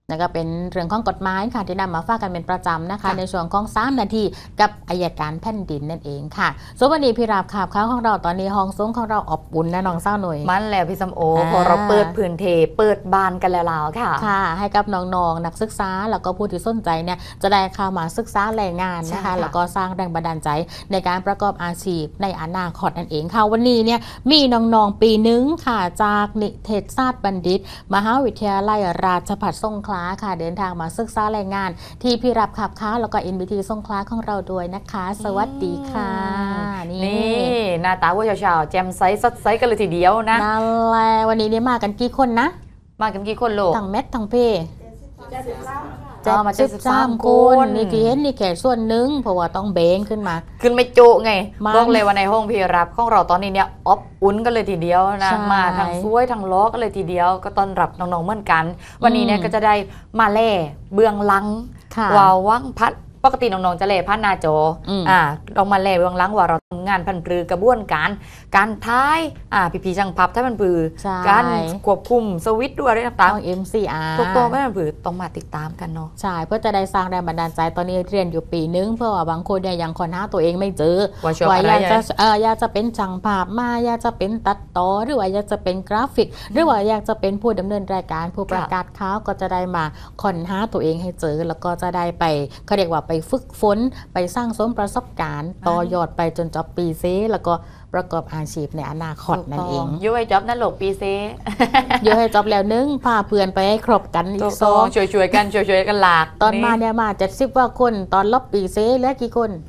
นั่นก็เป็นเรื่องของกฎหมายค่ะที่นำมาฝากกันเป็นประจำนะคะในช่วงของ3 นาทีกับอัยการแผ่นดินนั่นเองค่ะส่วนวันนี้พี่ราบข่าวของเราตอนนี้ห้องซุ้งของเราอบอุ่นนะน้องเศร้าหน่อยมันแล้วพี่สมโอพอเราเปิดพื้นเทเปิดบานกันแล้วค่ะค่ะให้กับน้องๆนักศึกษาแล้วก็ผู้ที่สนใจเนี่ยจะได้เข้ามาศึกษาแรงงานนะคะแล้วก็สร้างแรงบันดาลใจในการประกอบอาชีพในอนาคตนั่นเองค่ะวันนี้เนี่ยมีน้องๆปีนึงค่ะจากนิเทศศาสตร์บัณฑิตมหาวิทยาลัยราชภัฏสงขลาค่ะเดินทางมาศึกษาแรงงานที่พี่รับขับค้าแล้วก็ NBT สงขลาของเราด้วยนะคะสวัสดีค่ะนี่หน้าตาว่าเช้าๆแจ่มใสสดใสกันเลยทีเดียวนะนั่นแหละวันนี้เนี่ยมากันกี่คนนะมากันกี่คนโลกทั้งเม็ดทั้งเพ่มา73 คนนี่ที่เห็นนี่แค่ส่วนหนึ่งเพราะว่าต้องเบงขึ้นไม่จุไงบอกเลยว่าในห้องพี่รับของเราตอนนี้เนี่ยอบอุ่นกันเลยทีเดียวนะมาทั้งสวยทั้งล้อกันเลยทีเดียวก็ต้อนรับน้องๆเหมือนกันวันนี้เนี่ยก็จะได้มาแล่เบื้องหลังว่าวังพัดปกติน้องๆจะเล่พันหน้าจอเรามาเล่เบื้องหลังว่าเราทำงานพันปรือกระบวนการท้ายพี่ช่างพับถ้ามันปรือการควบคุมสวิตช์ด้วยอะไรต่างๆ MCR ทุกตัวไม่มันปรือต้องมาติดตามกันเนาะใช่เพื่อจะได้สร้างแรงบันดาลใจตอนนี้เรียนอยู่ปีนึงเพื่อว่าบางคนเนี่ยยังค้นหาตัวเองไม่เจอว่าอยากจะเป็นช่างภาพมาอยากจะเป็นตัดต่อหรือว่าอยากจะเป็นกราฟิกหรือว่าอยากจะเป็นผู้ดำเนินรายการผู้ประกาศข่าวก็จะได้มาค้นหาตัวเองให้เจอแล้วก็จะได้ไปเขาเรียกว่าไปฝึกฝนไปสร้างสมประสบการณ์ต่อยอดไปจนจบปีเซแล้วก็ประกอบอาชีพในอนาคตนั่นเองยุ่ยจ็อบนั่นหลบปีเซยุ่ยจ็อบแล้วนึงพาเพื่อนไปให้ครบกันอีก2 ช่วยๆกันหลากตอนมาเนี่ยมา70 ว่าคนตอนลบปีเซเหลือกี่คน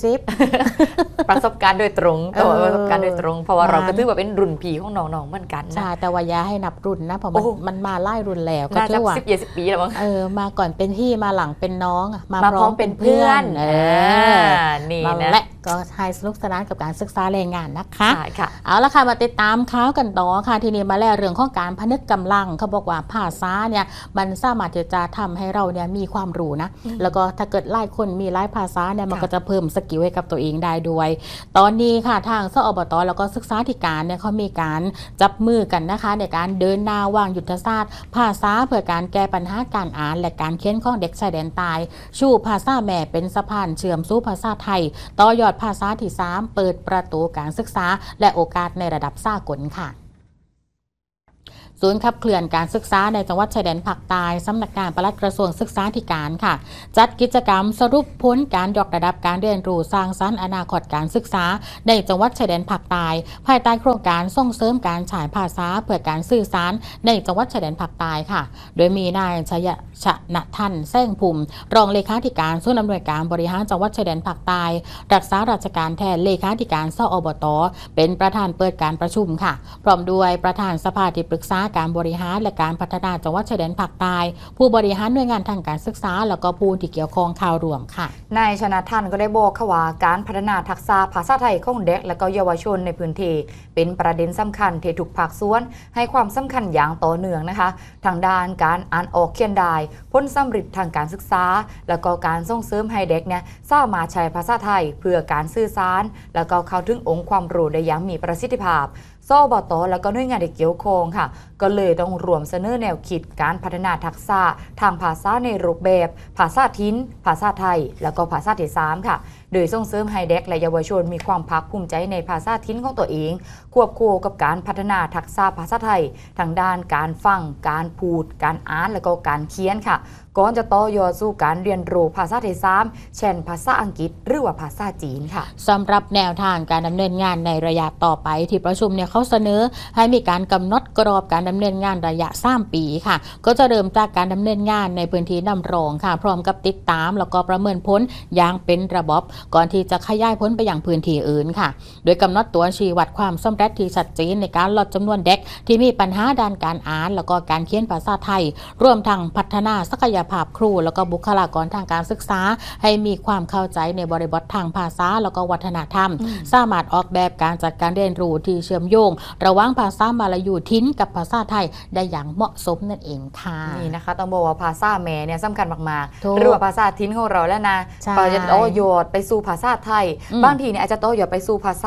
10ประสบการณ์โดยตรงตัวประสบการณ์โดยตรงเพราะว่าเราก็ถือว่าเป็นรุ่นพี่ของน้องๆเหมือนกันนะใช่แต่ว่าอย่าให้นับรุ่นนะเพราะมันมาไล่รุ่นแล้วก็ถือว่า10 ปีแล้วมั้งมาก่อนเป็นพี่มาหลังเป็นน้องมาพร้อมเป็นเพื่อนนี่นะและก็ให้สนุกสนานกับการศึกษาแรงงานนะคะเอาละค่ะมาติดตามข่าวกันต่อค่ะทีนี้มาแล้วเรื่องของการพนึกกำลังเขาบอกว่าภาษาเนี่ยมันสามารถจะทำให้เราเนี่ยมีความรู้นะแล้วก็ถ้าเกิดไล่คนมีไล่ภาษาเนี่ยมันก็จะเพิ่มสกิลให้กับตัวเองได้ด้วยตอนนี้ค่ะทางสอบต.แล้วก็ศึกษาธิการเนี่ยเขามีการจับมือกันนะคะในการเดินหน้าวางยุทธศาสตร์ภาษาเพื่อการแก้ปัญหาการอ่านและการเขียนของเด็กชายแดนใต้ชูภาษาแม่เป็นสะพานเชื่อมสู่ภาษาไทยต่อยอดภาษาที่3เปิดประตูการศึกษาและโอกาสในระดับสากลค่ะศูนย์ขับเคลื่อนการศึกษาในจังหวัดชายแดนภาคใต้สำนักงานปลัดกระทรวงศึกษาธิการค่ะจัดกิจกรรมสรุปผลการยกระดับการเรียนรู้สร้างสรรค์อนาคตการศึกษาในจังหวัดชายแดนภาคใต้ภายใต้โครงการส่งเสริมการฉายภาษาเพื่อการสื่อสารในจังหวัดชายแดนภาคใต้ค่ะโดยมีนายชยชนะทันแซงภูมิรองเลขาธิการศูนย์อำนวยการบริหารจังหวัดชายแดนภาคใต้รักษาราชการแทนเลขาธิการสอบต.เป็นประธานเปิดการประชุมค่ะพร้อมด้วยประธานสภาที่ปรึกษาการบริหารและการพัฒนาจังหวัดชายแดนภาคใต้ผู้บริหารหน่วยงานทางการศึกษาแล้วก็ผู้ที่เกี่ยวข้องข่าวรวมค่ะนายชนะทันก็ได้บอกว่าการพัฒนาทักษะภาษาไทยของเด็กและก็เยาวชนในพื้นที่เป็นประเด็นสำคัญที่ทุกภาคส่วนให้ความสำคัญอย่างต่อเนื่องนะคะทางด้านการอ่านออกเขียนได้ผลสำเร็จทางการศึกษาแล้วก็การส่งเสริมให้เด็กเนี่ยสามารถใช้ภาษาไทยเพื่อการสื่อสารแล้วก็เข้าถึงองค์ความรู้ได้อย่างมีประสิทธิภาพสอบต.แล้วก็หน่วยงานที่เกี่ยวข้องค่ะก็เลยต้องรวมเสนอแนวคิดการพัฒนาทักษะทางภาษาในรูปแบบภาษาถิ่นภาษาไทยแล้วก็ภาษาที่3ค่ะโดยส่งเสริมให้เด็กและเยาวชนมีความภาคภูมิใจในภาษาถิ่นของตัวเองควบคู่กับการพัฒนาทักษะภาษาไทยทางด้านการฟังการพูดการอ่านและก็การเขียนค่ะก่อนจะต่อยอดสู่การเรียนรู้ภาษาที่3เช่นภาษาอังกฤษหรือว่าภาษาจีนค่ะสำหรับแนวทางการดำเนินงานในระยะต่อไปที่ประชุมเนี่ยเขาเสนอให้มีการกำหนดกรอบการดำเนินงานระยะ3 ปีค่ะก็จะเริ่มจากการดำเนินงานในพื้นที่นำรองค่ะพร้อมกับติดตามแล้วก็ประเมินผลอย่างเป็นระบบก่อนที่จะขยายผลไปยังพื้นที่อื่นค่ะโดยกำหนดตัวชี้วัดความสำเร็จที่ชัดเจนในการลดจำนวนเด็กที่มีปัญหาด้านการอ่านแล้วก็การเขียนภาษาไทยรวมทั้งพัฒนาศักยภาพครูแล้วก็บุคลากรทางการศึกษาให้มีความเข้าใจในบริบททางภาษาแล้วก็วัฒนธรรมสามารถออกแบบการจัดการเรียนรู้ที่เชื่อมโยงระหว่างภาษามาลายูถิ่นกับภาษาไทยได้อย่างเหมาะสมนั่นเองค่ะนี่นะคะต้องบอกว่าภาษาแม่เนี่ยสำคัญมากๆหรือว่าภาษาถิ่นของเราแล้วนะพอจะต่อยอดไปสู่ภาษาไทยบางทีเนี่ยอาจจะต่อยอดไปสู่ภาษา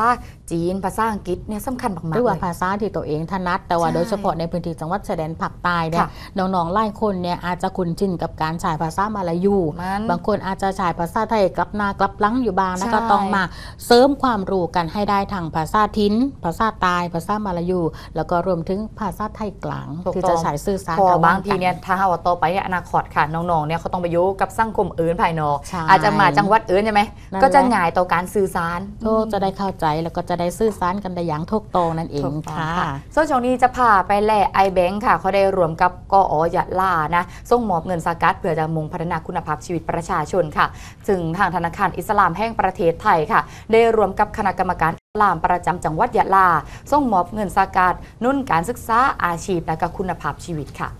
จีนภาษาอังกฤษเนี่ยสำคัญมากๆหรือว่าภาษาที่ตัวเองถนัดแต่ว่าโดยเฉพาะในพื้นที่จังหวัดชายแดนภาคใต้เนี่ยน้องๆหลายคนเนี่ยอาจจะคุ้นชินกับการใช้ภาษามาลายูบางคนอาจจะใช้ภาษาไทยกลับหน้ากลับหลังอยู่บ้างแล้วก็ต้องมาเสริมความรู้กันให้ได้ทางภาษาถิ่นภาษาใต้ภาษามาลายูแล้วก็รวมถึงภาษาไทยกลางที่จะใช้สื่อสารกันบางทีเนี่ยถ้าเอาต่อไปในอนาคตค่ะน้องๆเนี่ยเขาต้องไปอยู่กับสังคมอื่นภายนอกอาจจะมาจังหวัดอื่นใช่ไหมก็จะง่ายต่อการสื่อสารจะได้เข้าใจแล้วก็จะได้สื่อสารกันได้อย่างถูกต้องนั่นเองค่ะส่วนช่วงนี้จะพาไปแลไอแบงค์ค่ะเขาได้รวมกับกอยะลานะส่งมอบเงินสกัดเพื่อจะมุ่งพัฒนาคุณภาพชีวิตประชาชนค่ะซึ่งทางธนาคารอิสลามแห่งประเทศไทยค่ะได้รวมกับคณะกรรมการอิสลามประจำจังหวัดยะลาส่งมอบเงินสกัดนุ่นการศึกษาอาชีพและก็คุณภาพชีวิตค่ะ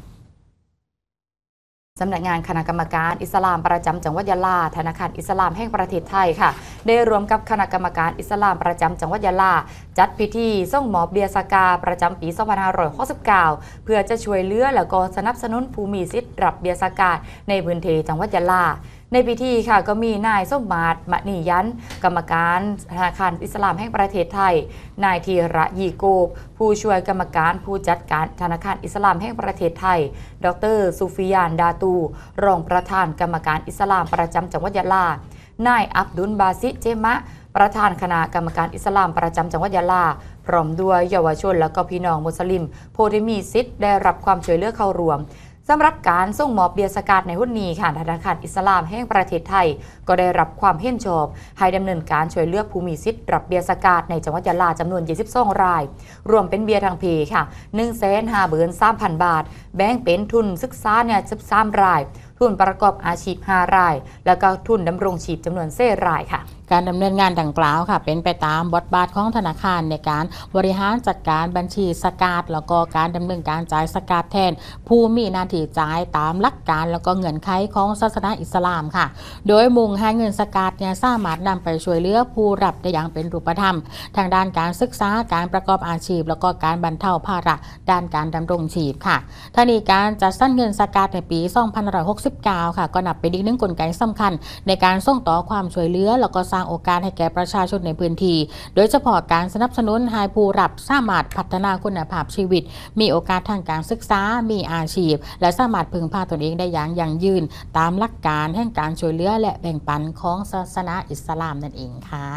สำนักงานคณะกรรมการอิสลามประจำจังหวัดยะลาธนาคารอิสลามแห่งประเทศไทยค่ะได้รวมกับคณะกรรมการอิสลามประจำจังหวัดยะลาจัดพิธีส่งมอบเบียร์สกาประจำปี 2569 เพื่อจะช่วยเหลือและก็สนับสนุนผู้มีสิทธิ์รับเบียร์สกาในพื้นที่จังหวัดยะลาในพิธีค่ะก็มีนายสมมาตรมณียันกรรมการธนาคารอิสลามแห่งประเทศไทยนายธีระยีโกบผู้ช่วยกรรมการผู้จัดการธนาคารอิสลามแห่งประเทศไทยดร.ซูฟิยานดาตูรองประธานกรรมการอิสลามประจำจังหวัดยะลานายอับดุลบาซิเจมะประธานคณะกรรมการอิสลามประจำจังหวัดยะลาพร้อมด้วยเยาวชนและก็พี่น้องมุสลิมผู้ที่มีสิทธิ์ได้รับความช่วยเหลือเข้ารวมสำหรับการส่งมอบเบียร์สกัดในหุ้นนี้ค่ะธนาคารอิสลามแห่งประเทศไทยก็ได้รับความเห็นชอบให้ดำเนินการช่วยเหลือผู้มีสิทธิ์รับเบียร์สกัดในจังหวัดยะลาจำนวน22รายรวมเป็นเบียร์ทางเพค่ะ 153,000 บาทแบ่งเป็นทุนศึกษาเนี่ย13รายทุนประกอบอาชีพ5รายแล้วก็ทุนดำรงชีพจำนวน4รายค่ะการดำเนินงานดังกล่าวค่ะเป็นไปตามบทบาทของธนาคารในการบริหารจัดการบัญชีสกัดแล้วก็การดำเนินการจ่ายสกัดแทนผู้มีหน้าที่จ่ายตามหลักการแล้วก็เงื่อนไขของศาสนาอิสลามค่ะโดยมุ่งให้เงินสกัดเนี่ยสามารถนำไปช่วยเหลือผู้รับได้อย่างเป็นรูปธรรมทางด้านการศึกษาการประกอบอาชีพแล้วก็การบรรเทาภาระด้านการดำรงชีพค่ะทั้งนี้การจัดสรรเงินสกัดในปี 2569 ค่ะก็นับเป็นอีกหนึ่งกลไกสำคัญในการส่งต่อความช่วยเหลือแล้วก็สร้างโอกาสให้แก่ประชาชนในพื้นที่โดยเฉพาะการสนับสนุนให้ผู้รับสามารถพัฒนาคุณภาพชีวิตมีโอกาสทางการศึกษามีอาชีพและสามารถพึ่งพาตนเองได้อย่างยั่งยืนตามหลักการแห่งการช่วยเหลือและแบ่งปันของศาสนาอิสลามนั่นเองค่ะ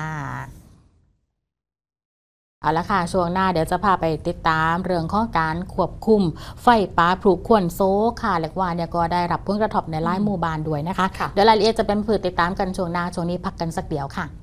เอาละค่ะช่วงหน้าเดี๋ยวจะพาไปติดตามเรื่องของการควบคุมไฟป่าปลูกขวนโซค่ะเรียกว่าเนี่ยก็ได้รับผลกระทบในหลายหมู่บ้านด้วยนะคะเดี๋ยวรายละเอียดจะเป็นเพื่อติดตามกันช่วงหน้าช่วงนี้พักกันสักเดียวค่ะ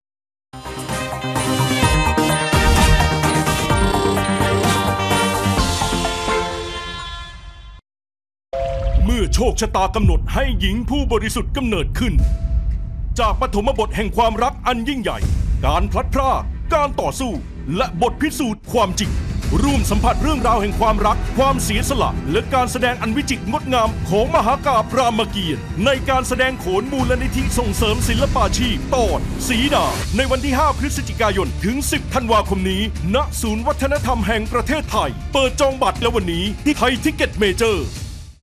เมื่อโชคชะตากำหนดให้หญิงผู้บริสุทธิ์กำเนิดขึ้นจากปฐมบทแห่งความรักอันยิ่งใหญ่การพลัดพรากการต่อสู้และบทพิสูจน์ความจริงร่วมสัมผัสเรื่องราวแห่งความรักความเสียสละและการแสดงอันวิจิตรงดงามของมหากาพย์รามเกียรติ์ในการแสดงโขนมูลนิธิส่งเสริมศิลปาชีพตอนสีดาในวันที่ 5 พฤศจิกายนถึง 10 ธันวาคมนี้ณศูนย์วัฒนธรรมแห่งประเทศไทยเปิดจองบัตรแล้ววันนี้ที่ไทยทิกเก็ตเมเจอร์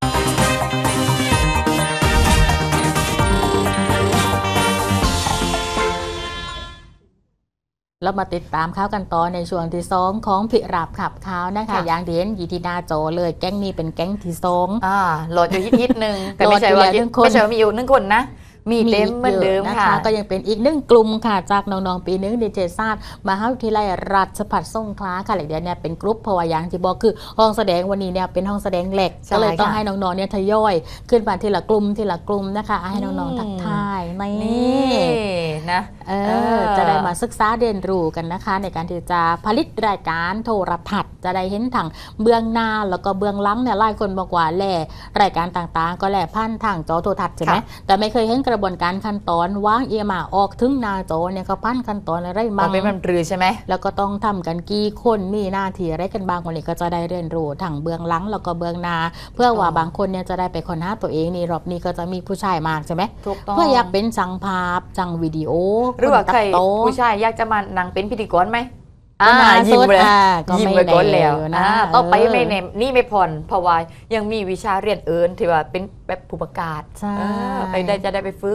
เรามาติดตามข่าวกันต่อในช่วงที่2ของพิรับขับข่าวนะคะอย่างเด่นยีทีนาโจเลยแก๊งนี้เป็นแก๊งที่ 2โหลดอยู่ฮิตๆนึงแต่ไม่ใช่ว่ามีอยู่1คนนะมีเต็มเหมือนเดิมค่ะก็ยังเป็นอีก1กลุ่มค่ะจากน้องๆปี1ดีเจศาสตร์มหาวิทยาลัยราชภัฏสงขลาค่ะหลักเดียวเนี่ยเป็นกลุ่มเพราะว่าอย่างที่บอกคือห้องแสดงวันนี้เนี่ยเป็นห้องแสดงเหล็กก็เลยต้องให้น้องๆเนี่ยทยอยขึ้นมาทีละกลุ่มนะคะให้น้องๆทักทายนี่นะจะได้มาศึกษาเรียนรู้กันนะคะในการที่จะผลิตรายการโทรทัศน์จะได้เห็นทั้งเบื้องหน้าแล้วก็เบื้องหลังเนี่ยหลายคนบอกว่าแหล่รายการต่างๆก็แหล่ผ่านทางจอโทรทัศน์ใช่ไหมแต่ไม่เคยเห็นกระบวนการขั้นตอนวางเอียมาออกถึงหน้าจอเนี่ยก็ผ่านขั้นตอนอะไรบ้างเป็นมันรือใช่ไหมแล้วก็ต้องทำกันกี่คนมีหน้าที่อะไรกันบ้างวันนี้ก็จะได้เรียนรู้ทั้งเบื้องหลังแล้วก็เบื้องหน้าเพื่อว่าบางคนเนี่ยจะได้ไปค้นหาตัวเองนี่รอบนี้ก็จะมีผู้ชายมากใช่ไหมเพื่ออยากเป็นช่างภาพช่างวิดีโอหรือว่าใครผู้ชายอยากจะมานั่งเป็นพิธีกรไหมยิ้มเลยยิ้มไปก่อนแล้วต่อไปไม่เนมนี่ไม่ผ่อนเพราะว่ายังมีวิชาเรียนอื่นที่ว่าเป็นแบบผู้ประกาศไปได้จะได้ไปฝึก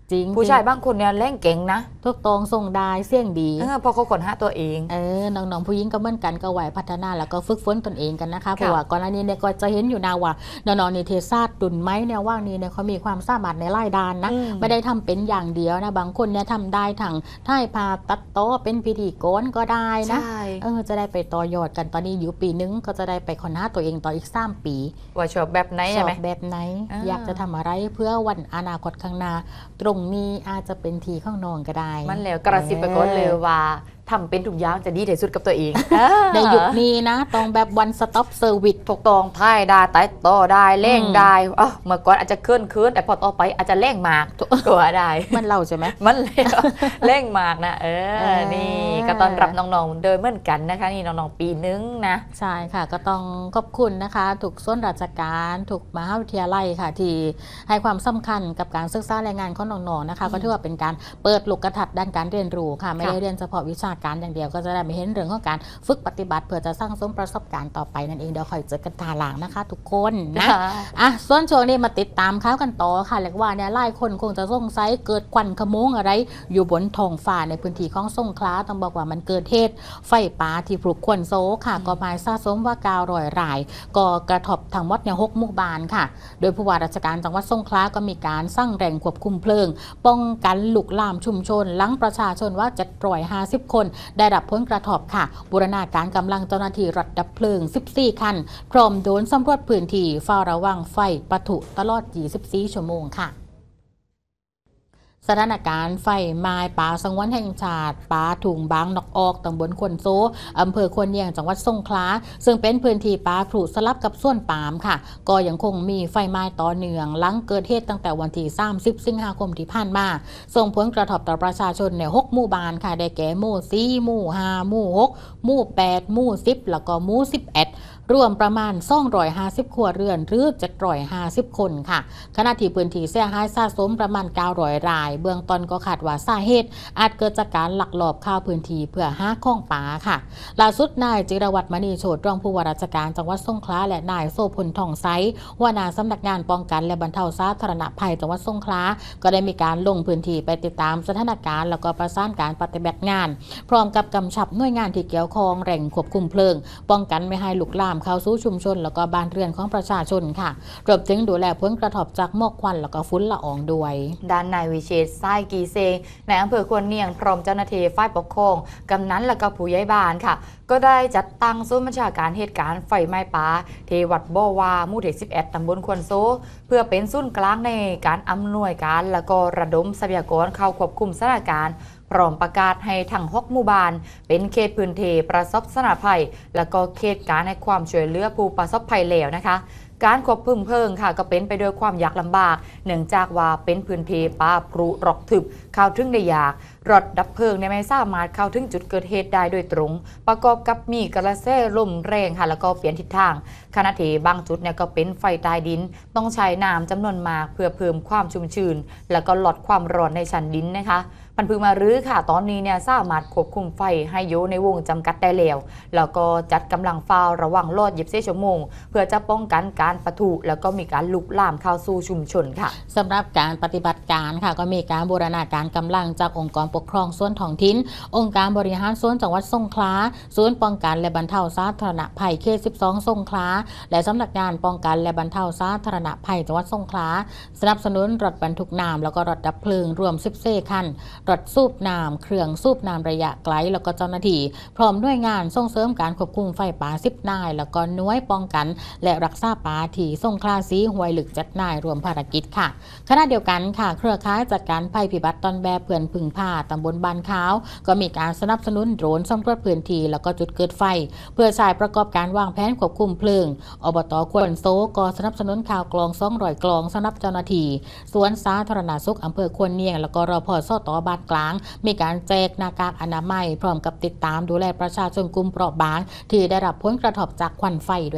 จริงผู้ชายบางคนเนี่ยเล่นเก่งนะทุกตรงส่งได้เสี่ยงดีพอเขาค้นหาตัวเองน้องๆผู้หญิงก็เหมือนกันก็ไหวพัฒนาแล้วก็ฝึกฝนตนเองกันนะคะเพราะว่าก่อนหน้านี้เนี่ยก็จะเห็นอยู่นะว่าน้องๆนิเทศศาสตร์ดุลไม้เนี่ยว่างนี้เนี่ยเขามีความสามารถในหลายด้านนะไม่ได้ทำเป็นอย่างเดียวนะบางคนเนี่ยทำได้ทั้งถ่ายภาพตัดต่อเป็นพิธีกรก็ได้นะจะได้ไปต่อยอดกันตอนนี้อยู่ปีนึงก็จะได้ไปค้นหาตัวเองต่ออีก3 ปีว่าชอบแบบไหนใช่ไหมชอบแบบไหนอยากจะทำอะไรเพื่อวันอนาคตข้างหน้าตรงนี้อาจจะเป็นทีข้างนองก็ได้มันแล้วกระซิบไปก่อนเลยว่าทำเป็นทุกอย่างจะดีที่สุดกับตัวเองในยุคนี้นะต้องแบบ one stop service ถูกต้องถ่ายได้ตัดต่อได้เล่งได้เมื่อก่อนอาจจะเคลื่อนแต่พอต่อไปอาจจะเล่งมากก็ได้มันเล่าใช่ไหมมันเล่งมากนะนี่ก็ต้อนรับน้องๆโดยเหมือนกันนะคะนี่น้องๆปีนึงนะใช่ค่ะก็ต้องขอบคุณนะคะทุกส่วนราชการทุกมหาวิทยาลัยค่ะที่ให้ความสำคัญกับการศึกษาแรงงานของน้องๆนะคะก็ถือว่าเป็นการเปิดโลกทัศน์ด้านการเรียนรู้ค่ะไม่ได้เรียนเฉพาะวิชาการอย่างเดียวก็จะได้ไม่เห็นเรื่องของการฝึกปฏิบัติเพื่อจะสร้างสมประสบการณ์ต่อไปนั่นเองเดี๋ยวคอยเจอกันตาหลังนะคะทุกคนนะส่วนช่วงนี้มาติดตามข่าวกันต่อค่ะเรียกว่าเนี่ยหลายคนคงจะสงสัยเกิดควันขโมงอะไรอยู่บนท้องฟ้าในพื้นที่ของสงขลาต้องบอกว่ามันเกิดเหตุไฟป่าที่ปลุกควันโซค่ะก็หมายสะสมว่า900 รายก็กระทบทั้งหมดเนี่ย6 หมู่บ้านค่ะโดยผู้ว่าราชการจังหวัดสงขลาก็มีการสร้างแรงควบคุมเพลิงป้องกันลุกลามชุมชนหลังประชาชนว่า750 คนได้รับผลกระทบค่ะบูรณาการกำลังเจ้าหน้าที่รถดับเพลิง14 คันพร้อมโดรนสำรวจพื้นที่เฝ้าระวังไฟปะทุตลอด24 ชั่วโมงค่ะสถานการณ์ไฟไหม้ป่าสงวนแห่งชาติป่าถุงบางนกออกตำบลควนโซอำเภอควนเนียงจังหวัดสงขลาซึ่งเป็นพื้นที่ป่าผุสลับกับส่วนปาล์มค่ะก็ยังคงมีไฟไหม้ต่อเนื่องหลังเกิดเหตุตั้งแต่วันที่30 สิงหาคมที่ผ่านมาส่งผลกระทบต่อประชาชนใน6 หมู่บ้านค่ะได้แก่หมู่4หมู่5หมู่6หมู่8หมู่10แล้วก็หมู่11รวมประมาณ250 ครัวเรือนหรือ750 คนค่ะขณะที่พื้นที่เสียหายสะสมประมาณ900 รายเบื้องต้นก็คาดว่าสาเหตุอาจเกิดจากการลักลอบเข้าพื้นที่เพื่อหาของป่าค่ะล่าสุดนายจิรวัฒน์มณีโชติรองผู้ว่าราชการจังหวัดสงขลาและนายโสพลทองไซหัวหน้าสำนักงานป้องกันและบรรเทาสาธารณภัยจังหวัดสงขลาก็ได้มีการลงพื้นที่ไปติดตามสถานการณ์แล้วก็ประสานการปฏิบัติงานพร้อมกับกำชับหน่วยงานที่เกี่ยวข้องเร่งควบคุมเพลิงป้องกันไม่ให้ลุกลามเข้าสู่ชุมชนแล้วก็บ้านเรือนของประชาชนค่ะรวมถึงดูแลผลกระทบจากหมอกควันแล้วก็ฝุ่นละอองด้วยด้านนายวิเชษฐ์ไส้กีเซงในอำเภอควนเนียงพร้อมเจ้าหน้าที่ฝ่ายปกครองกำนันและก็ผู้ใหญ่บ้านค่ะก็ได้จัดตั้งศูนย์บัญชาการเหตุการณ์ไฟไหม้ป่าที่วัดบ่อวาหมู่ที่11ตำบลควนโซเพื่อเป็นศูนย์กลางในการอำนวยการและก็ระดมทรัพยากรเข้าควบคุมสถานการณ์พร้อมประกาศให้ทั้ง6 หมู่บ้านเป็นเขตพื้นที่ประสบสาธารณภัยและก็เขตการให้ความช่วยเหลือผู้ประสบภัยแล้วนะคะการควบคุมเพลิงค่ะก็เป็นไปด้วยความยากลำบากเนื่องจากว่าเป็นพื้นที่ป่าปรุรกทึบเข้าถึงได้ยากรถดับเพลิงไม่สามารถเข้าถึงจุดเกิดเหตุได้โดยตรงประกอบกับมีกระแสลมแรงค่ะแล้วก็เปลี่ยนทิศทางขณะที่บางจุดเนี่ยก็เป็นไฟใต้ดินต้องใช้น้ำจำนวนมากเพื่อเพิ่มความชุ่มชื้นแล้วก็ลดความร้อนในชั้นดินนะคะพันธุ์มารื้อค่ะตอนนี้เนี่ยสามารถควบคุมไฟให้อยู่ในวงจำกัดได้แล้วก็จัดกำลังเฝ้าระวังโลด24 ชั่วโมงเพื่อจะป้องกันการปะทุแล้วก็มีการลุกลามเข้าสู่ชุมชนค่ะสำหรับการปฏิบัติการค่ะก็มีการบูรณาการกำลังจากองค์กรปกครองส่วนท้องถิ่นองค์การบริหารส่วนจังหวัดสงขลาศูนย์ป้องกันและบรรเทาสาธารณภัยเขต12สงขลาและสำนักงานป้องกันและบรรเทาสาธารณภัยจังหวัดสงขลาสนับสนุนรถบรรทุกน้ำแล้วก็รถดับเพลิงรวม14 คันรถสูบน้ำเครื่องสูบน้ำระยะไกลแล้วก็เจ้าหน้าที่พร้อมด้วยงานส่งเสริมการควบคุมไฟป่า10 นายแล้วก็หน่วยป้องกันและรักษาป่าที่สงขลาสีห้วยหลึก7 นายรวมภารกิจค่ะขณะเดียวกันค่ะเครือข่ายจัดการภัยพิบัติตอนแบบเพื่อนพึ่งพาตำบลบ้านขาวก็มีการสนับสนุนโดรนสำรวจพื้นที่แล้วก็จุดเกิดไฟเพื่อใช้ประกอบการวางแผนควบคุมเพลิงอบต.ควนโซก็สนับสนุนข่าวกลอง200 กลองสำหรับเจ้าหน้าที่สวนสาธารณสุขอำเภอควนเนียงแล้วก็รพ.สต.บ้านกลางมีการแจกหน้ากากอนามัยพร้อมกับติดตามดูแลประชาชนกลุ่มเปราะบางที่ได้รับผลกระทบจากควันไฟด้วยค่ะ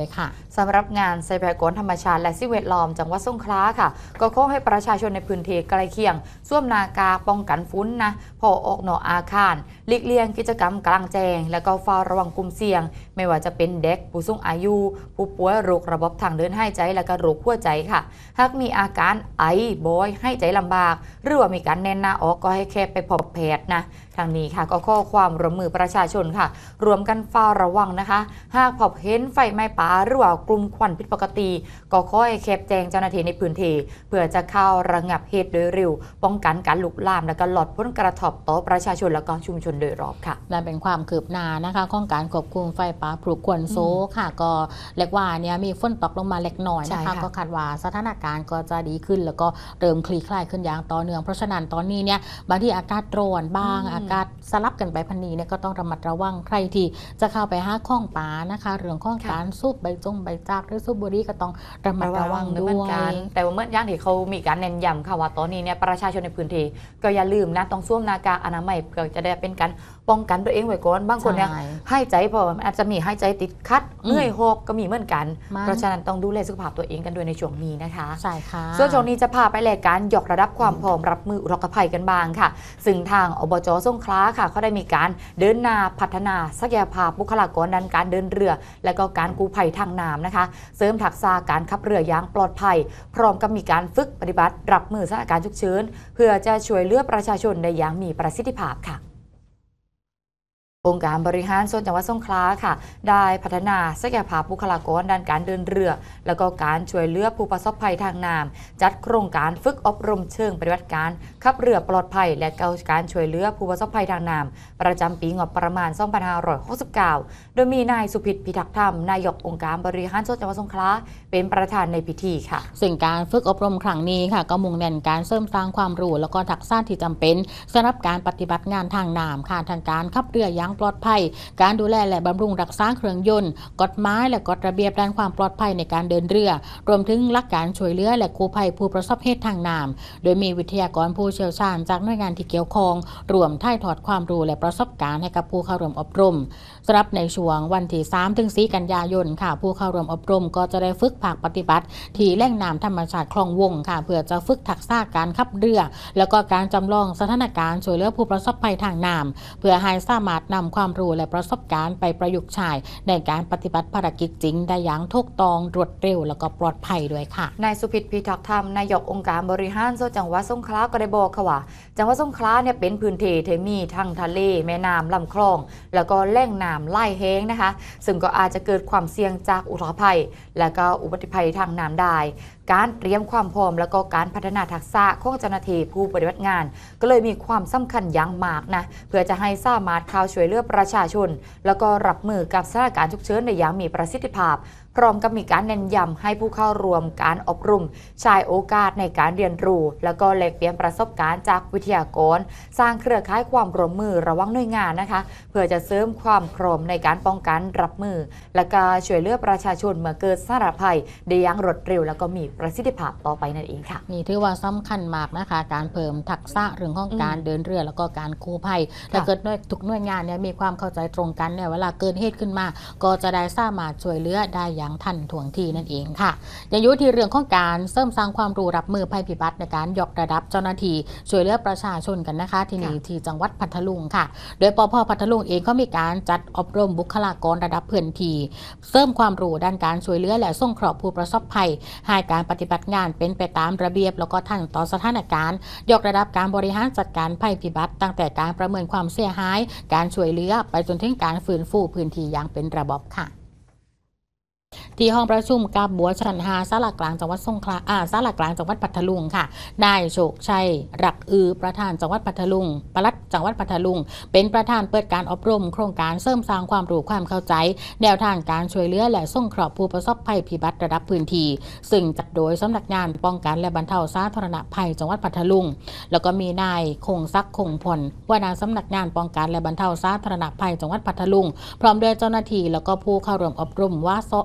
สำหรับงานทรัพยากรธรรมชาติและสิ่งแวดล้อมจังหวัดสงขลาค่ะก็ขอให้ประชาชนในพื้นที่ใกล้เคียงสวมหน้ากากป้องกันฝุ่นนะพอออกนอกอาคารหลีกเลี่ยงกิจกรรมกลางแจ้งและก็เฝ้าระวังกลุ่มเสี่ยงไม่ว่าจะเป็นเด็กผู้สูงอายุผู้ป่วยโรคระบบทางเดินหายใจและก็โรคหัวใจค่ะหากมีอาการไอบ่อยหายใจลำบากหรือว่ามีการแน่นหน้าออกก็ให้แค่ไปพบแพทย์นะทางนี้ค่ะก็ข้อความร่วมมือประชาชนค่ะรวมกันเฝ้าระวังนะคะหากพบเห็นไฟไหม้ป่าหรือว่ากลุ่มควันผิดปกติก็ขอให้แคบแจ้งเจ้าหน้าที่ในพื้นที่เพื่อจะเข้าระงับเหตุโดยเร็วป้องกันการลุกลามและก็ลดผลกระทบต่อประชาชนและก็ชุมชนโดยรอบค่ะนั่นเป็นความคืบหน้านะคะของการควบคุมไฟป่าปลูกควันโซค่ะก็เรียกว่าเนี่ยมีฝนตกลงมาเล็กน้อยนะคะก็คาดว่าสถานการณ์ก็จะดีขึ้นแล้วก็เริ่มคลี่คลายขึ้นอย่างต่อเนื่องเพราะฉะนั้นตอนนี้เนี่ยบางที่อากาศร้อนบ้างอากาศสลับกันไปพันนี้เนี่ยก็ต้องระมัดระวังใครที่จะเข้าไปหาข้องป่านะคะเรื่องของการสูบใบจากหรือสูบบุหรี่ก็ต้องระมัดระวังด้วยแต่ว่าเมื่อย่างที่เขามีการเน้นย้ำค่ะว่าตอนนี้เนี่ยประชาชนในพื้นที่ก็อย่าลืมนะต้องสวมหน้ากากอนามัยเพื่อจะได้เป็นการป้องกันตัวเองไว้ก่อนบางคนเนี่ยหายใจพออาจจะมีหายใจติดคัดเหนื่อยหอบก็มีเหมือนกันเพราะฉะนั้นต้องดูแลสุขภาพตัวเองกันด้วยในช่วงนี้นะคะใช่ค่ะส่วนช่วงนี้จะพาไปแลกการยกระดับความพร้อมรับมืออุทกภัยกันบ้างค่ะซึ่งทางอบจ.สงขลาค่ะเขาได้มีการเดินหน้าพัฒนาศักยภาพบุคลากรด้านการเดินเรือและก็การกู้ภัยทางน้ำนะคะเสริมทักษะการขับเรืออย่างปลอดภัยพร้อมกับมีการฝึกปฏิบัติรับมือสถานการณ์ฉุกเฉินเพื่อจะช่วยเหลือประชาชนได้อย่างมีประสิทธิภาพค่ะองค์การบริหารส่วนจังหวัดสงขลาค่ะได้พัฒนาศักยภาพบุคลากรด้านการเดินเรือแล้วก็การช่วยเหลือผู้ประสบภัยทางน้ำจัดโครงการฝึกอบรมเชิงปฏิบัติการขับเรือปลอดภัยและการช่วยเหลือผู้ประสบภัยทางน้ำประจำปีงบประมาณ 2569 โดยมีนายสุพิษพิทักษ์ธรรมนายกองค์การบริหารส่วนจังหวัดสงขลาเป็นประธานในพิธีค่ะซึ่งการฝึกอบรมครั้งนี้ค่ะก็มุ่งเน้นการเสริมสร้างความรู้แล้วก็ทักษะที่จำเป็นสำหรับการปฏิบัติงานทางน้ำค่ะทางการขับเรืออย่างปลอดภัยการดูแลและบำรุงรักษาเครื่องยนต์กฎหมายและกฎระเบียบด้านความปลอดภัยในการเดินเรือรวมถึงหลักการช่วยเหลือและกู้ภัยผู้ประสบเหตุทางน้ำโดยมีวิทยากรผู้เชี่ยวชาญจากหน่วยงานที่เกี่ยวข้องรวมถ่ายทอดความรู้และประสบการณ์ให้กับผู้เข้าร่วมอบรมสำหรับในช่วงวันที่ 3-4 กันยายนค่ะผู้เข้าร่วมอบรมก็จะได้ฝึกภาคปฏิบัติที่แหล่งน้ำธรรมชาติคลองวงค่ะเพื่อจะฝึกทักษะการขับเรือแล้วก็การจำลองสถานการณ์ช่วยเหลือผู้ประสบภัยทางน้ำเพื่อให้สามารถนำความรู้และประสบการณ์ไปประยุกต์ใช้ในการปฏิบัติภารกิจจริงได้อย่างถูกต้องรวดเร็วแล้วก็ปลอดภัยด้วยค่ะนายสุพิษพิทักษ์ธรรมนายกองค์การบริหารส่วนจังหวัดสงขลาก็ได้บอกค่ะว่าจังหวัดสงขลาเนี่ยเป็นพื้นที่ที่มีทั้งทะเลแม่น้ำลำคลองแล้วก็แหล่งน้ำไหลแห้งนะคะซึ่งก็อาจจะเกิดความเสี่ยงจากอุทกภัยและก็อุบัติภัยทางน้ำได้การเตรียมความพร้อมแล้วก็การพัฒนาทักษะของเจ้าหน้าที่ผู้ปฏิบัติงานก็เลยมีความสำคัญอย่างมากนะเพื่อจะให้สามารถเข้าช่วยเหลือประชาชนแล้วก็รับมือกับสถานการณ์ฉุกเฉินได้อย่างมีประสิทธิภาพพร้อมกับมีการเน้นย้ำให้ผู้เข้าร่วมการอบรมใช้โอกาสในการเรียนรู้แล้วก็แลกเปลี่ยนประสบการณ์จากวิทยากรสร้างเครือข่ายความร่วมมือระหว่างหน่วยงานนะคะเพื่อจะเสริมความพร้อมในการป้องกันรับมือและก็ช่วยเหลือประชาชนเมื่อเกิดสถานภัยได้อย่างรวดเร็วแล้วก็มีประสิทธิภาพต่อไปนั่นเองค่ะนี่ถือว่าสำคัญมากนะคะการเพิ่มทักษะเรื่องของการเดินเรือแล้วก็การกู้ภัยถ้าเกิดทุกหน่วยงานเนี่ยมีความเข้าใจตรงกันเนี่ยเวลาเกิดเหตุขึ้นมาก็จะได้สามารถช่วยเหลือได้อย่างทันท่วงทีนั่นเองค่ะยังอยู่ที่เรื่องของการเสริมสร้างความรู้รับมือภัยพิบัติในการยกระดับเจ้าหน้าที่ช่วยเหลือประชาชนกันนะคะที่นี่ที่จังหวัดพัทลุงค่ะโดยปภ.พัทลุงเองก็มีการจัดอบรมบุคลากรระดับพื้นที่เสริมความรู้ด้านการช่วยเหลือและส่งเคราะห์ผู้ประสบภัยให้การปฏิบัติงานเป็นไปตามระเบียบแล้วก็ทันต่อสถานการณ์ยกระดับการบริหารจัดการภัยพิบัติตั้งแต่การประเมินความเสียหายการช่วยเหลือไปจนถึงการฟื้นฟูพื้นที่อย่างเป็นระบบค่ะที่ห้องประชุมกาบัวชั้น5ศาลากลางจังหวัดสงขลาศาลากลางจังหวัดพัทลุงค่ะนายโชคชัยรักประธานจังหวัดพัทลุงปลัดจังหวัดพัทลุงเป็นประธานเปิดการอบรมโครงการเสริมสร้างความรู้ความเข้าใจแนวทางการช่วยเหลือและส่งเคราะห์ผู้ประสบภัยพิบัติระดับพื้นที่ซึ่งจัดโดยสำนักงานป้องกันและบรรเทาสาธารณภัยจังหวัดพัทลุงแล้วก็มีนายคงศักดิ์คงพลหัวหน้าสำนักงานป้องกันและบรรเทาสาธารณภัยจังหวัดพัทลุงพร้อมด้วยเจ้าหน้าที่แล้วก็ผู้เข้าร่วมอบรมว่า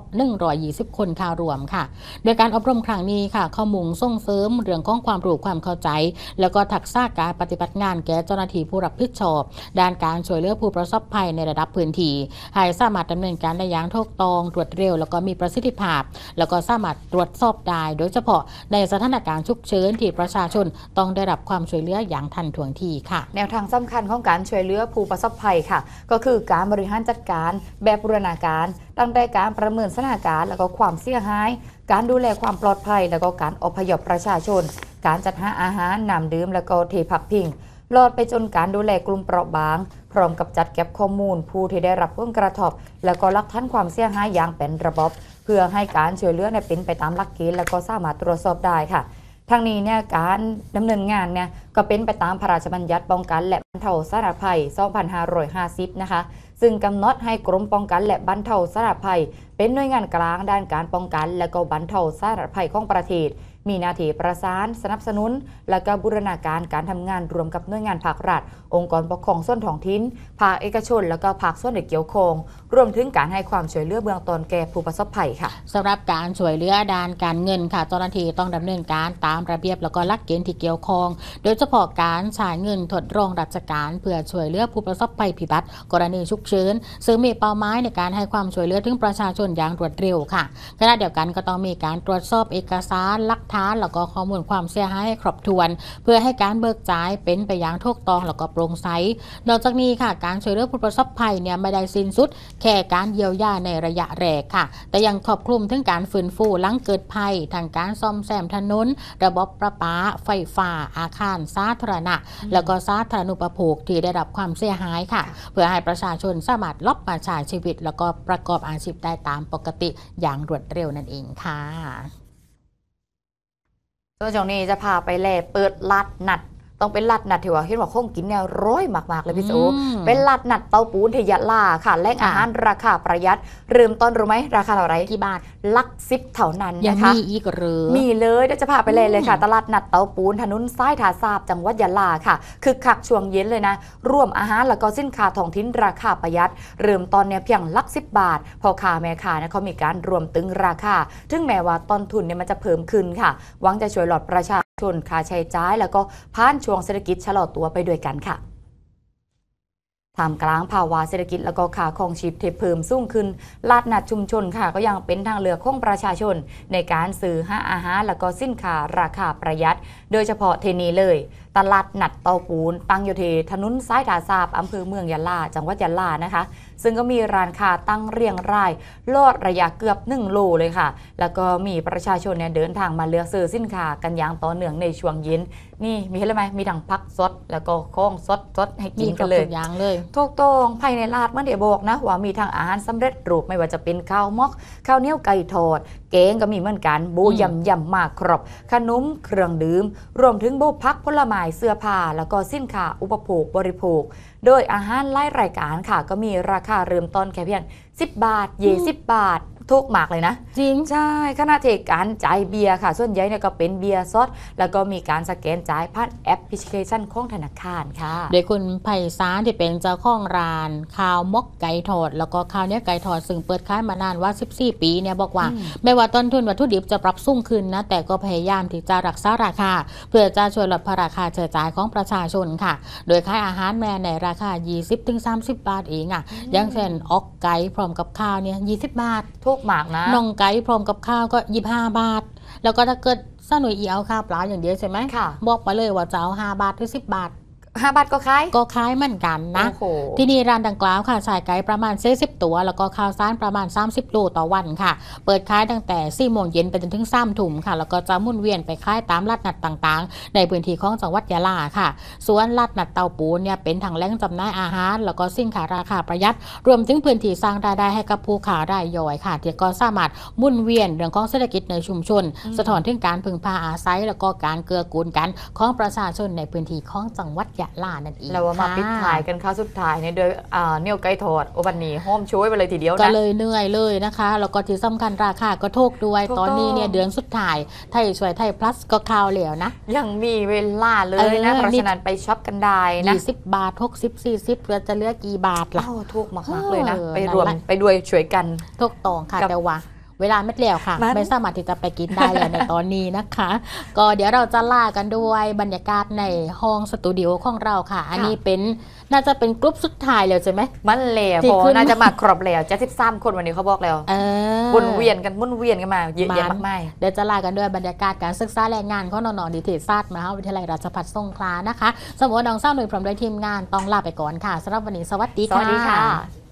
120 คนข่าวรวมค่ะโดยการอบรมครั้งนี้ค่ะข้อมูลส่งเสริมเรื่องของความรู้ความเข้าใจแล้วก็ทักษะการปฏิบัติงานแก่เจ้าหน้าที่ผู้รับผิดชอบด้านการช่วยเหลือผู้ประสบภัยในระดับพื้นที่ให้สามารถดำเนินการได้อย่างถูกต้องรวดเร็วแล้วก็มีประสิทธิภาพแล้วก็สามารถตรวจสอบได้โดยเฉพาะในสถานการณ์ฉุกเฉินที่ประชาชนต้องได้รับความช่วยเหลืออย่างทันท่วงทีค่ะแนวทางสำคัญของการช่วยเหลือผู้ประสบภัยค่ะก็คือการบริหารจัดการแบบบูรณาการตั้งแต่การประเมินสถานการณ์แล้วก็ความเสียหายการดูแลความปลอดภัยแล้วก็การอพยพประชาชนการจัดหาอาหารน้ำดื่มแล้วก็ที่พักพิงลอดไปจนการดูแลกลุ่มเปราะบางพร้อมกับจัดเก็บข้อมูลผู้ที่ได้รับผลกระทบแล้วก็หลักฐานความเสียหายอย่างเป็นระบบเพื่อให้การช่วยเหลือเป็นไปตามหลักเกณฑ์แล้วก็สามารถตรวจสอบได้ค่ะทั้งนี้เนี่ยการดำเนินงานเนี่ยก็เป็นไปตามพระราชบัญญัติป้องกันและบรรเทาสาธารณภัย 2550 นะคะซึ่งกำหนดให้กรมป้องกันและบรรเทาสาธารณภัยเป็นหน่วยงานกลางด้านการป้องกันและก็บรรเทาสาธารณภัยของประเทศมีหน้าที่ประสานสนับสนุนและก็บูรณาการการทำงานรวมกับหน่วยงานภาครัฐองค์กรปกครองส่วนท้องถิ่นภาคเอกชนและก็ภาคส่วนที่เกี่ยวข้องรวมถึงการให้ความช่วยเหลือเบื้องต้นแก่ผู้ประสบภัยค่ะสำหรับการช่วยเหลือด้านการเงินค่ะเจ้าหน้าที่ต้องดำเนินการตามระเบียบแล้วก็หลักเกณฑ์ที่เกี่ยวข้องโดยเฉพาะการใช้เงินทดลองราชการเพื่อช่วยเหลือผู้ประสบภัยพิบัติกรณีฉุกเฉินซึ่งมีเป้าหมายในการให้ความช่วยเหลือถึงประชาชนอย่างรวดเร็วค่ะขณะเดียวกันก็ต้องมีการตรวจสอบเอกสารหลักฐานแล้วก็ข้อมูลความเสียหายให้ครบถ้วนเพื่อให้การเบิกจ่ายเป็นไปอย่างถูกต้องแล้วก็โปร่งใสนอกจากนี้ค่ะการช่วยเหลือผู้ประสบภัยเนี่ยไม่ได้สิ้นสุดแค่การเยียวยาในระยะแรกค่ะแต่ยังครอบคลุมถึงการฟื้นฟูหลังเกิดภัยทางการซ่อมแซมถนนระบบประปาไฟฟ้าอาคารสาธารณะแล้วก็สาธารณูปโภคที่ได้รับความเสียหายค่ะเพื่อให้ประชาชนสามารถลบมาใช้ชีวิตแล้วก็ประกอบอาชีพได้ตามปกติอย่างรวดเร็วนั่นเองค่ะส่วนช่วงนี้จะพาไปแลเปิดลาดนัดต้องเป็นลาดนัดที่ว่าเห็นว่าคงกินเนี่ยร้อยมากๆเลยพี่สูเป็นลาดนัดเตาปูนที่ยะลาค่ะแหล่งอาหารราคาประหยัดเริ่มต้นรู้ไหมราคาเท่าไหร่กี่บาทลัก10เท่านั้นนะคะมีอีกหรือมีเลยเดี๋ยวจะพาไปเลยค่ะตลาดนัดเตาปูนถนนซ้ายถาซาบจังหวัดยะลาค่ะคือคักช่วงเย็นเลยนะร่วมอาหารแล้วก็สินค้าท้องถิ่นราคาประหยัดเริ่มต้นเนี่ยเพียงลัก10 บาทพอค้าแม่ค้าเนี่ยเขามีการรวมตึงราคาถึงแม้ว่าต้นทุนเนี่ยมันจะเพิ่มขึ้นค่ะหวังจะช่วยลดประชาชนค่าใช้จ่ายแล้วก็ผ่านช่วงเศรษฐกิจชะลอตัวไปด้วยกันค่ะท่ามกลางภาวะเศรษฐกิจแล้วก็ค่าครองชีพที่เพิ่มสูงขึ้นลาดนัดชุมชนค่ะก็ยังเป็นทางเลือกของประชาชนในการซื้อหาอาหารแล้วก็สินค้าราคาประหยัดโดยเฉพาะเทนี้เลยตลาดนัดเตาปูนตั้งอยู่ที่ถนนซ้ายถาซาบอำเภอเมืองยะลาจังหวัดยะลานะคะซึ่งก็มีร้านค้าตั้งเรียงรายลอดระยะเกือบ1 โลเลยค่ะแล้วก็มีประชาชนเนี่ยเดินทางมาเลือกซื้อสินค้ากันอย่างต่อเนื่องในช่วงเย็นนี่มีอะไรไหมมีทั้งผักสดแล้วก็ของสดให้กินกันเลยทุกอย่างเลยถูกต้องภายในลาดเมื่อเดี๋ยวบอกนะว่ามีทั้งอาหารสำเร็จรูปไม่ว่าจะเป็นข้าวมอกข้าวเหนียวไก่ทอดแกงก็มีเหมือนกันโบยำมากครบขนมเครื่องดื่มรวมถึงโบพักผลไม้เสื้อผ้าแล้วก็สินค้าอุปโภคบริโภคโดยอาหารหลายรายการค่ะก็มีราคาเริ่มต้นแค่เพียง10 บาท20 บาททุกมากเลยนะจริงใช่ขณะที่การจ่ายเบียร์ค่ะส่วนใหญ่เนี่ยก็เป็นเบียร์สดแล้วก็มีการสแกนจ่ายผ่านแอปพลิเคชันของธนาคารค่ะโดยคุณไพศาลที่เป็นเจ้าของร้านข้าวมกไก่ทอดแล้วก็ข้าวเนี้ยไก่ทอดซึ่งเปิดขายมานานว่า14 ปีเนี่ยบอกว่าไม่ว่าต้นทุนวัตถุดิบจะปรับสูงขึ้นนะแต่ก็พยายามที่จะรักษาราคาเพื่อจะช่วยลดภาระค่าใช้จ่ายของประชาชนค่ะโดยขายอาหารแม่ในราคา 20-30 บาทเองอย่างเช่นอกไก่พร้อมกับข้าวเนี่ย20 บาททุกมากนะน่องไก่พร้อมกับข้าวก็25 บาทแล้วก็ถ้าเกิดสนุยเอาข้าวปลาอย่างเดียวใช่ไหมค่ะบอกไปเลยว่าจะเอา5 บาทหรือ10 บาท 5 บาทก็ขายเหมือนกันนะที่นี่ร้านดังกล่าวค่ะใส่ไก่ประมาณ40 ตัวแล้วก็ข้าวสารประมาณ30 โลต่อวันค่ะเปิดขายตั้งแต่4 โมงเย็นไปจนถึง3 ทุ่มค่ะแล้วก็จะหมุนเวียนไปขายตามลาดนัดต่างๆในพื้นที่ของจังหวัดยะลาค่ะส่วนลาดนัดเตาปูนเนี่ยเป็นทางแหล่งจำหน่ายอาหารแล้วก็สินค้าราคาประหยัดรวมถึงพื้นที่สร้างรายได้ให้กับผู้ค้ารายย่อยค่ะที่ก็สามารถหมุนเวียนเรื่องของเศรษฐกิจในชุมชนสะท้อนถึงการพึ่งพาอาศัยแล้วก็การเกื้อกูลกันของประชาชนในพื้นที่ของจังหวัดยะลานั่นเองว่ามาปิดถ่ายกันข้าวสุดท้ายเนี่ยโดยเนียวไก่ทอดโอบันนีโฮมช่วยไปเลยทีเดียวนะก็เลยเหนื่อยเลยนะคะแล้วก็ที่สำคัญราคาก็ถูกด้วยตอนนี้เนี่ยเดือนสุดท้ายไทยช่วยไทยพลัสก็ข่าวเหลวนะยังมีเวลาเลยนะเพราะฉะนั้นไปช็อปกันได้นะ 20 บาท60 40เหลือจะเหลือกี่บาทล่ะถูกมากๆเลยนะไปรวมไปด้วยช่วยกันถูกต้องค่ะแต่ว่าเวลาไม่แล้วค่ะไม่สามารถที่จะไปกินได้แล้วในตอนนี้นะคะก็เดี๋ยวเราจะล่ากันด้วยบรรยากาศในห้องสตูดิโอของเราค่ะอันนี้เป็นน่าจะเป็นกรุ๊ปสุดท้ายแล้วใช่ไหมมันแล้วพอน่าจะมาครบแล้วจะ13 คนวันนี้เขาบอกแล้ววนเวียนกันมาเยอะแยะมากมายเดี๋ยวจะลากันด้วยบรรยากาศการศึกษาแรงงานของน้องๆนิเทศศาสตร์มหาวิทยาลัยราชภัฏสงขลานะคะสมมติน้องเศร้าหนุ่ยพร้อมด้วยทีมงานต้องลาไปก่อนค่ะสำหรับวันนี้สวัสดีค่ะ